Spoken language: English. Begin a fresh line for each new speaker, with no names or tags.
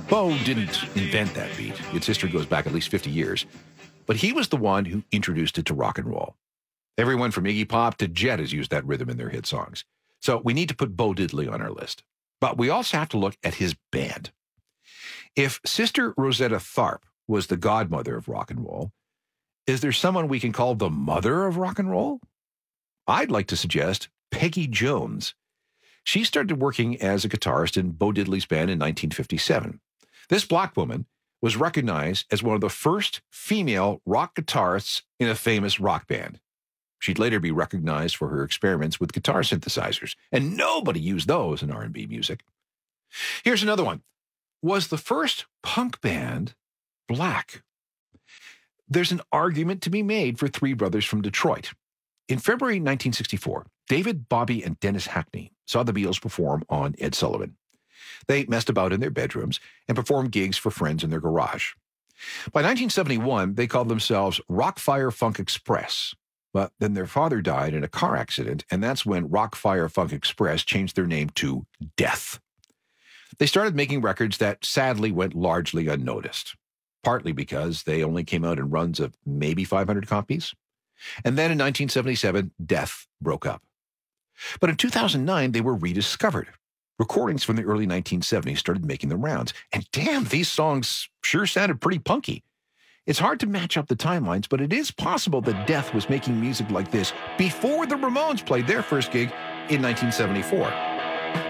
Bo didn't invent that beat. Its history goes back at least 50 years. But he was the one who introduced it to rock and roll. Everyone from Iggy Pop to Jet has used that rhythm in their hit songs. So we need to put Bo Diddley on our list. But we also have to look at his band. If Sister Rosetta Tharpe was the godmother of rock and roll, is there someone we can call the mother of rock and roll? I'd like to suggest Peggy Jones. She started working as a guitarist in Bo Diddley's band in 1957. This black woman was recognized as one of the first female rock guitarists in a famous rock band. She'd later be recognized for her experiments with guitar synthesizers, and nobody used those in R&B music. Here's another one. Was the first punk band black? There's an argument to be made for three brothers from Detroit. In February 1964, David, Bobby, and Dennis Hackney saw the Beatles perform on Ed Sullivan. They messed about in their bedrooms and performed gigs for friends in their garage. By 1971, they called themselves Rockfire Funk Express. But then their father died in a car accident, and that's when Rockfire Funk Express changed their name to Death. They started making records that sadly went largely unnoticed, partly because they only came out in runs of maybe 500 copies. And then in 1977, Death broke up. But in 2009, they were rediscovered. Recordings from the early 1970s started making the rounds. And damn, these songs sure sounded pretty punky. It's hard to match up the timelines, but it is possible that Death was making music like this before the Ramones played their first gig in 1974.